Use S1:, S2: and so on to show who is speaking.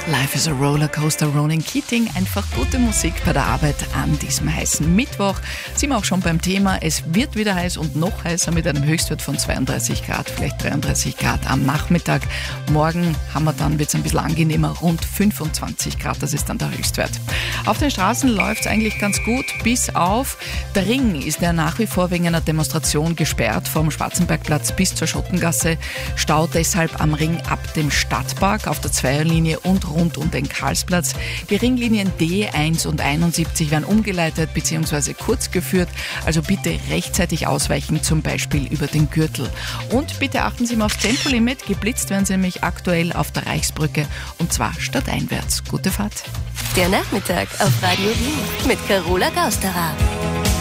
S1: Life is a Rollercoaster, Ronan Keating. Einfach gute Musik bei der Arbeit an diesem heißen Mittwoch. Sind wir auch schon beim Thema. Es wird wieder heiß und noch heißer mit einem Höchstwert von 32 Grad, vielleicht 33 Grad am Nachmittag. Morgen wird es ein bisschen angenehmer, rund 25 Grad, das ist dann der Höchstwert. Auf den Straßen läuft es eigentlich ganz gut, bis auf der Ring ist ja nach wie vor wegen einer Demonstration gesperrt, vom Schwarzenbergplatz bis zur Schottengasse. Stau deshalb am Ring ab dem Stadtpark auf der Zweierlinie und rund um den Karlsplatz. Die Ringlinien D1 und 71 werden umgeleitet bzw. kurz geführt, also bitte rechtzeitig ausweichen, zum Beispiel über den Gürtel. Und bitte achten Sie mal aufs Tempolimit, geblitzt werden Sie nämlich aktuell auf der Reichsbrücke und zwar stadteinwärts. Gute Fahrt.
S2: Der Nachmittag auf Radio Wien mit Carola Gausterer.